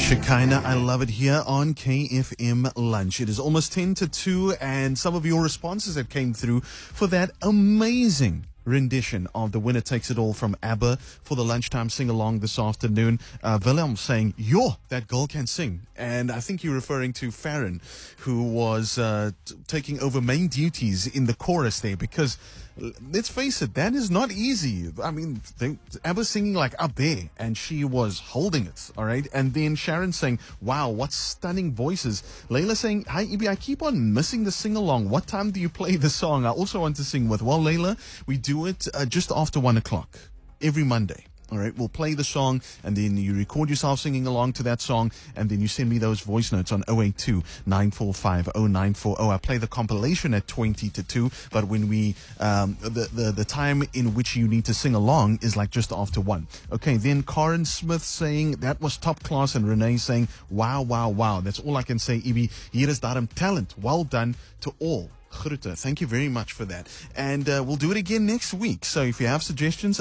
Shekinah, I love it here on KFM Lunch. It is almost 10 to 2, and some of your responses that came through for that amazing rendition of The Winner Takes It All from ABBA for the lunchtime sing-along this afternoon. Willem saying, yo, that girl can sing. And I think you're referring to Farron, who was taking over main duties in the chorus there, because let's face it, that is not easy. I mean, ABBA singing like up there, and she was holding it, all right? And then Sharon saying, wow, what stunning voices. Layla saying, hi, Ibi, I keep on missing the sing-along. What time do you play the song? I also want to sing with. Well, Layla, we do it just after 1 o'clock every Monday. All right, we'll play the song, and then you record yourself singing along to that song, and then you send me those voice notes on 082-945-0940. I play the compilation at 20 to 2, but when we, the time in which you need to sing along is like just after 1. Okay, then Karen Smith saying, that was top class, and Renee saying, wow, wow, wow. That's all I can say, Ibi. Hier is daarom talent. Well done to all. Groete. Thank you very much for that. And we'll do it again next week. So if you have suggestions,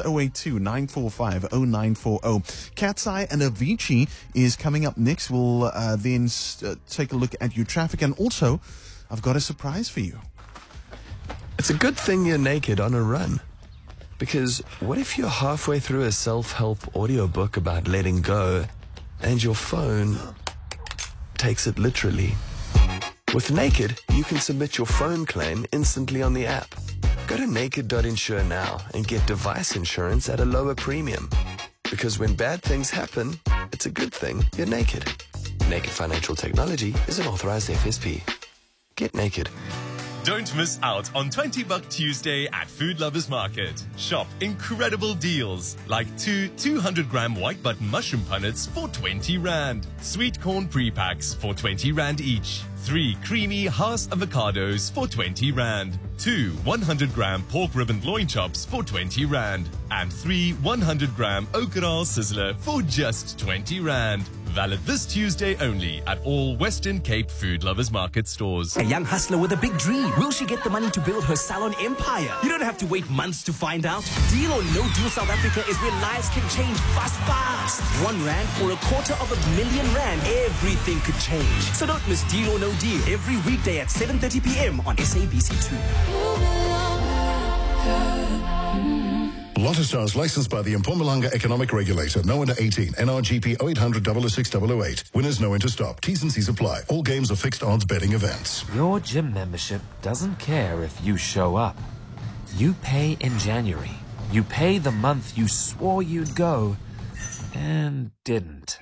082-945-0940. Cat's Eye and Avicii is coming up next. We'll then take a look at your traffic. And also, I've got a surprise for you. It's a good thing you're naked on a run. Because what if you're halfway through a self-help audiobook about letting go and your phone takes it literally? With Naked, you can submit your phone claim instantly on the app. Go to naked.insure now and get device insurance at a lower premium. Because when bad things happen, it's a good thing you're naked. Naked Financial Technology is an authorized FSP. Get naked. Don't miss out on 20 Buck Tuesday at Food Lovers Market. Shop incredible deals like 2 200-gram white button mushroom punnets for 20 Rand. Sweet corn pre-packs for 20 Rand each. 3 creamy Haas avocados for 20 Rand. 2 100-gram pork ribbon loin chops for 20 Rand. And 3 100-gram Okeral sizzler for just 20 Rand. Valid this Tuesday only at all Western Cape Food Lovers Market stores. A young hustler with a big dream. Will she get the money to build her salon empire? You don't have to wait months to find out. Deal or No Deal South Africa is where lives can change fast. 1 Rand or R250,000, everything could change. So don't miss Deal or No Deal every weekday at 7:30 p.m. on SABC2. Lotto Stars licensed by the Mpumalanga Economic Regulator. No under 18. NRGP 0800 006 008. Winners no enter stop. T's and C's apply. All games are fixed odds betting events. Your gym membership doesn't care if you show up. You pay in January. You pay the month you swore you'd go and didn't.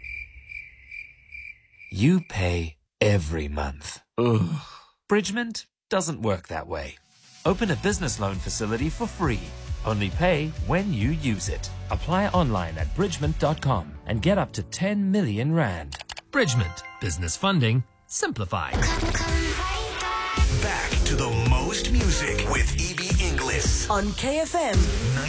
You pay every month. Ugh. Bridgement doesn't work that way. Open a business loan facility for free. Only pay when you use it. Apply online at bridgement.com and get up to 10 million Rand. Bridgement. Business funding simplified. Back to the most music with EB Inglis on KFM